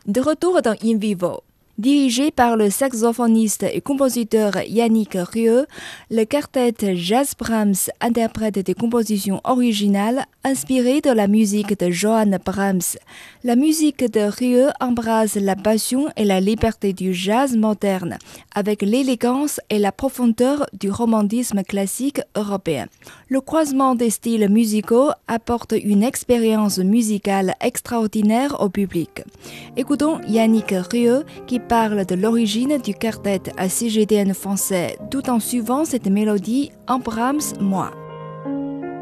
De retour dans In Vivo. Dirigé par le saxophoniste et compositeur Yannick Rieu, le quartet Jazz Brahms interprète des compositions originales inspirées de la musique de Johann Brahms. La musique de Rieu embrasse la passion et la liberté du jazz moderne, avec l'élégance et la profondeur du romantisme classique européen. Le croisement des styles musicaux apporte une expérience musicale extraordinaire au public. Écoutons Yannick Rieu qui parle de l'origine du quartet à CGDN français tout en suivant cette mélodie en Brahms, moi.